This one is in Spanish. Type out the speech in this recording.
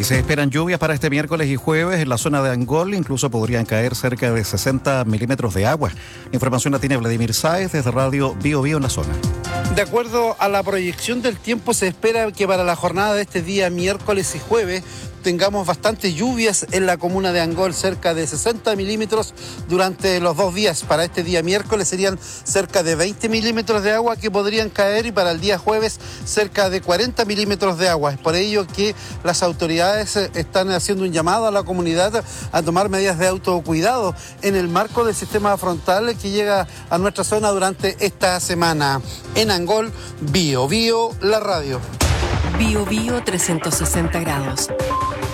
Y se esperan lluvias para este miércoles y jueves en la zona de Angol. Incluso podrían caer cerca de 60 milímetros de agua. La información la tiene Vladimir Sáez desde Radio Bio Bio en la zona. De acuerdo a la proyección del tiempo, se espera que para la jornada de este día, miércoles y jueves, tengamos bastantes lluvias en la comuna de Angol, cerca de 60 milímetros durante los 2 días. Para este día miércoles serían cerca de 20 milímetros de agua que podrían caer y para el día jueves cerca de 40 milímetros de agua. Es por ello que las autoridades están haciendo un llamado a la comunidad a tomar medidas de autocuidado en el marco del sistema frontal que llega a nuestra zona durante esta semana. En Angol, Bio Bio, la radio. Bio Bio 360 grados.